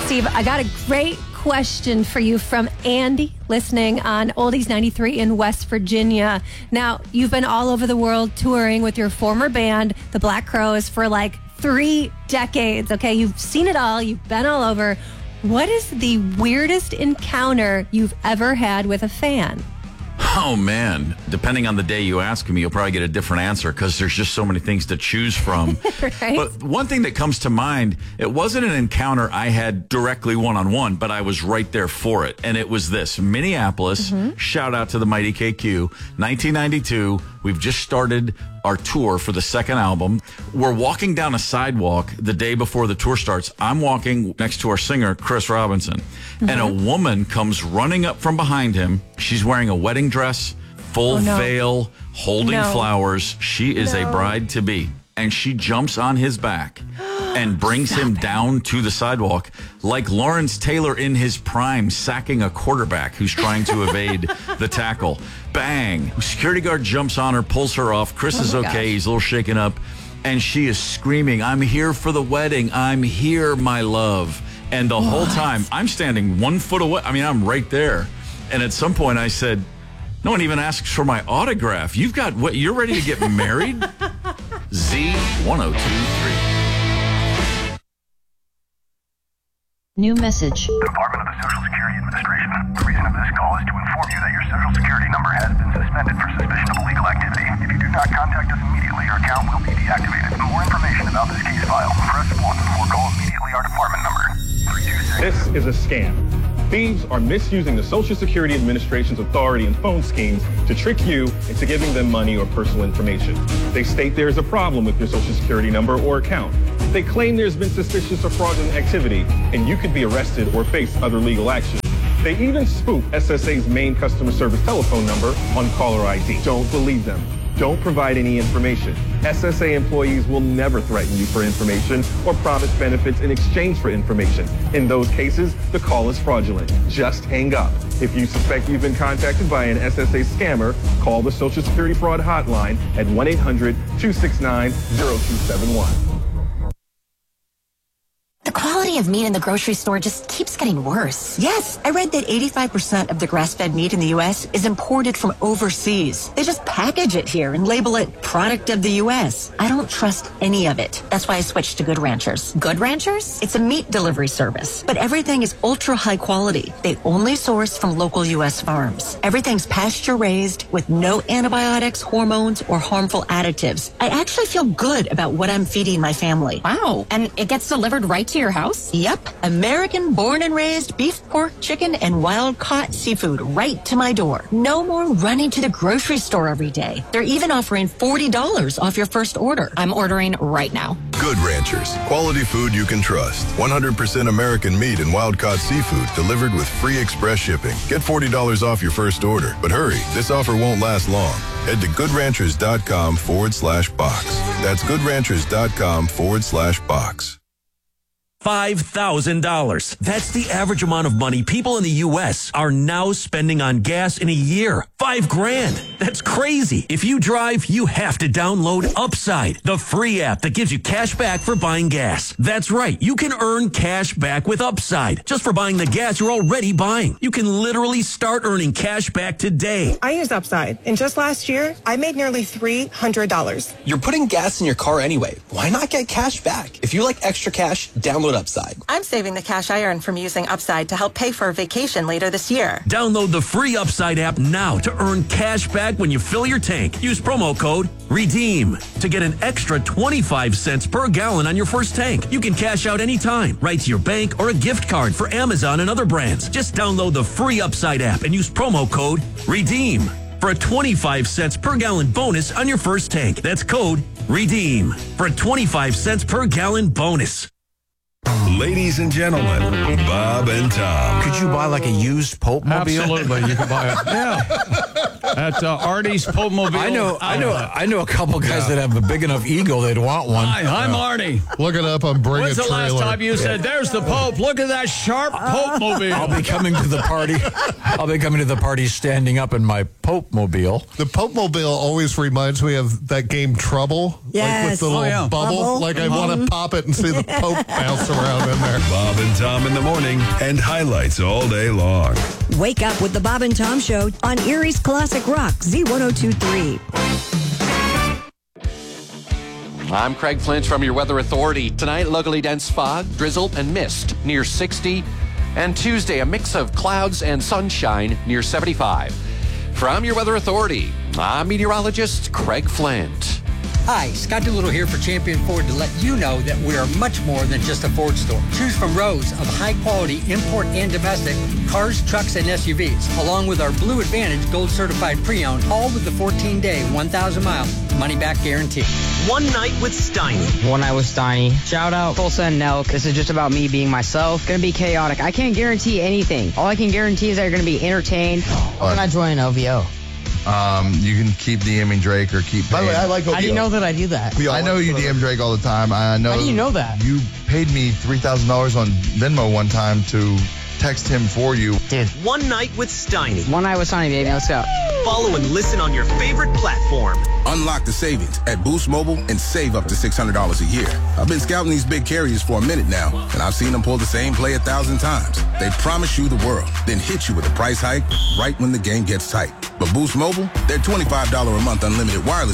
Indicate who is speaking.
Speaker 1: Steve, I got a great question for you from Andy, listening on Oldies 93 in West Virginia. Now, you've been all over the world touring with your former band, the Black Crowes, for like 3 decades, okay? You've seen it all. You've been all over. What is the weirdest encounter you've ever had with a fan?
Speaker 2: Oh, man. Depending on the day you ask me, you'll probably get a different answer because there's just so many things to choose from.
Speaker 1: Right?
Speaker 2: But one thing that comes to mind, it wasn't an encounter I had directly one-on-one, but I was right there for it. And it was this. Minneapolis, shout out to the Mighty KQ, 1992. We've just started our tour for the second album. We're walking down a sidewalk the day before the tour starts. I'm walking next to our singer, Chris Robinson, and a woman comes running up from behind him. She's wearing a wedding dress, full veil, holding flowers. She is a bride-to-be, and she jumps on his back and brings him down to the sidewalk like Lawrence Taylor in his prime sacking a quarterback who's trying to evade the tackle. Bang! Security guard jumps on her, pulls her off. Chris is okay. Gosh. He's a little shaken up. And she is screaming, "I'm here for the wedding. I'm here, my love." And the whole time, I'm standing 1 foot away. I mean, I'm right there. And at some point, I said, "No one even asks for my autograph. You've got what? You're ready to get married?" Z1023.
Speaker 3: New message.
Speaker 4: Department of the Social Security Administration. The reason of this call is to inform you that your Social Security number has been suspended for suspicion of illegal activity. If you do not contact us immediately, your account will be deactivated. For more information about this case file, press 1 or call immediately our department number. 326.
Speaker 5: This is a scam. Thieves are misusing the Social Security Administration's authority and phone schemes to trick you into giving them money or personal information. They state there is a problem with your Social Security number or account. They claim there's been suspicious or fraudulent activity, and you could be arrested or face other legal action. They even spoof SSA's main customer service telephone number on caller ID. Don't believe them. Don't provide any information. SSA employees will never threaten you for information or promise benefits in exchange for information. In those cases, the call is fraudulent. Just hang up. If you suspect you've been contacted by an SSA scammer, call the Social Security Fraud Hotline at 1-800-269-0271.
Speaker 6: The quality of meat in the grocery store just keeps getting worse.
Speaker 7: Yes, I read that 85% of the grass-fed meat in the U.S. is imported from overseas. They just package it here and label it product of the U.S. I don't trust any of it. That's why I switched to Good Ranchers.
Speaker 6: Good Ranchers?
Speaker 7: It's a meat delivery service, but everything is ultra high quality. They only source from local U.S. farms. Everything's pasture-raised with no antibiotics, hormones, or harmful additives. I actually feel good about what I'm feeding my family.
Speaker 6: Wow. And it gets delivered right to your house?
Speaker 7: Yep. American born and raised beef, pork, chicken, and wild-caught seafood right to my door. No more running to the grocery store every day. They're even offering $40 off your first order.
Speaker 6: I'm ordering right now.
Speaker 8: Good Ranchers. Quality food you can trust. 100% American meat and wild-caught seafood delivered with free express shipping. Get $40 off your first order. But hurry, this offer won't last long. Head to goodranchers.com/box. That's goodranchers.com/box.
Speaker 9: $5,000. That's the average amount of money people in the U.S. are now spending on gas in a year. $5,000. That's crazy. If you drive, you have to download Upside, the free app that gives you cash back for buying gas. That's right. You can earn cash back with Upside just for buying the gas you're already buying. You can literally start earning cash back today.
Speaker 10: I use Upside, and just last year, I made nearly $300.
Speaker 11: You're putting gas in your car anyway. Why not get cash back? If you like extra cash, download Upside.
Speaker 10: I'm saving the cash I earn from using Upside to help pay for a vacation later this year.
Speaker 9: Download the free Upside app now to earn cash back when you fill your tank. Use promo code REDEEM to get an extra 25 cents per gallon on your first tank. You can cash out anytime, right to your bank or a gift card for Amazon and other brands. Just download the free Upside app and use promo code REDEEM for a 25 cents per gallon bonus on your first tank. That's code REDEEM for a 25 cents per gallon bonus.
Speaker 8: Ladies and gentlemen, Bob and Tom.
Speaker 12: Could you buy like a used Pope Mobile?
Speaker 13: Absolutely, you can buy it. Yeah, at Artie's Pope Mobile.
Speaker 12: I know a couple guys that have a big enough ego they'd want one.
Speaker 13: Hi, I'm Artie.
Speaker 14: Look it up on Bring
Speaker 13: When's
Speaker 14: a
Speaker 13: the
Speaker 14: Trailer.
Speaker 13: last time you said, "There's the Pope"? Look at that sharp Pope Mobile.
Speaker 12: I'll be coming to the party. I'll be coming to the party standing up in my Pope Mobile.
Speaker 14: The Pope Mobile always reminds me of that game Trouble.
Speaker 7: Yes.
Speaker 14: Like with the little bubble.
Speaker 7: Bubble.
Speaker 14: Like I want to pop it and see the Pope bounce around in there.
Speaker 15: Bob and Tom in the morning and highlights all day long.
Speaker 16: Wake up with the Bob and Tom Show on Erie's Classic Rock, Z1023.
Speaker 17: I'm Craig Flint from your Weather Authority. Tonight, locally dense fog, drizzle, and mist near 60. And Tuesday, a mix of clouds and sunshine near 75. From your Weather Authority, I'm meteorologist Craig Flint.
Speaker 18: Hi, Scott Doolittle here for Champion Ford to let you know that we are much more than just a Ford store. Choose from rows of high-quality import and domestic cars, trucks, and SUVs, along with our Blue Advantage Gold Certified Pre-Owned, all with the 14-day, 1,000-mile money-back guarantee.
Speaker 19: One Night with Steiny.
Speaker 20: One Night with Steiny. Shout out Tulsa and Nelk. This is just about me being myself. Gonna be chaotic. I can't guarantee anything. All I can guarantee is that you're gonna be entertained. Why can I join LVO?
Speaker 21: You can keep DMing Drake or keep paying.
Speaker 20: By the way, I like OVO. How do you know that I do that?
Speaker 21: I know you DM Drake all the time. I know.
Speaker 20: How do you know that?
Speaker 21: You paid me $3,000 on Venmo one time to text him for you.
Speaker 20: Dude.
Speaker 19: One Night with Steiny.
Speaker 20: One Night with Steiny, baby. Let's go.
Speaker 19: Follow and listen on your favorite platform.
Speaker 22: Unlock the savings at Boost Mobile and save up to $600 a year. I've been scouting these big carriers for a minute now, and I've seen them pull the same play 1,000 times. They promise you the world, then hit you with a price hike right when the game gets tight. But Boost Mobile, they're $25 a month unlimited wireless